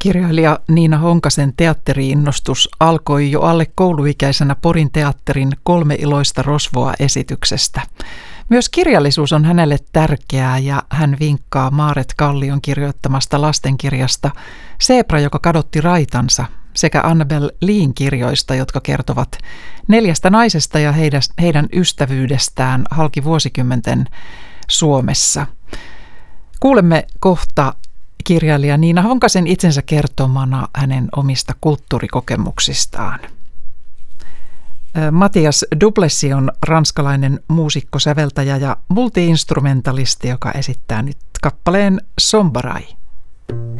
Kirjailija Niina Honkasen teatteri-innostus alkoi jo alle kouluikäisenä Porin teatterin 3 iloista rosvoa -esityksestä. Myös kirjallisuus on hänelle tärkeää ja hän vinkkaa Maaret Kallion kirjoittamasta lastenkirjasta Seepra, joka kadotti raitansa, sekä Annabel Leen kirjoista, jotka kertovat 4 naisesta ja heidän ystävyydestään halki vuosikymmenten Suomessa. Kuulemme kohta kirjailija Niina Honkasen itsensä kertomana hänen omista kulttuurikokemuksistaan. Mathias Duplessis on ranskalainen muusikko, säveltäjä ja multi-instrumentalisti, joka esittää nyt kappaleen Sombarai.